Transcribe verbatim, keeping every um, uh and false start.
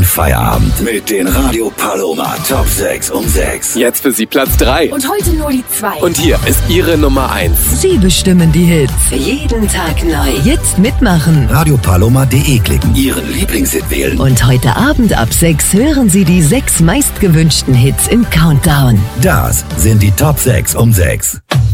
Feierabend mit den Radio Paloma Top sechs um sechs. Jetzt für Sie Platz drei. Und heute nur die zwei. Und hier ist Ihre Nummer eins. Sie bestimmen die Hits. Jeden Tag neu. Jetzt mitmachen. radio paloma punkt de klicken. Ihren Lieblingshit wählen. Und heute Abend ab sechs hören Sie die sechs meistgewünschten Hits im Countdown. Das sind die Top sechs um sechs.